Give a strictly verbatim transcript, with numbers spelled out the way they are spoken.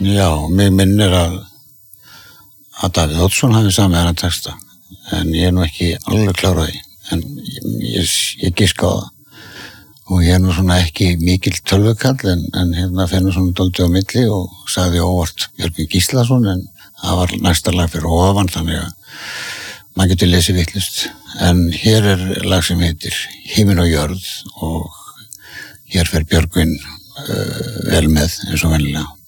Já, mig minnir að að Davíð Oddsson hafi samið þennan texta, en ég er nú ekki alveg klár á því, en ég, ég, ég giska á það. Og ég er nú svona ekki mikill tölvukall, en, en hérna fennur svona dálítið á milli og sagði óvart Björgvin Gíslason, en það var næsta lag fyrir ofan, þannig að maður getur lesið vitlaust. En hér er lag sem heitir Himinn og jörð og hér fer Björgvin uh, vel með eins og venjulega.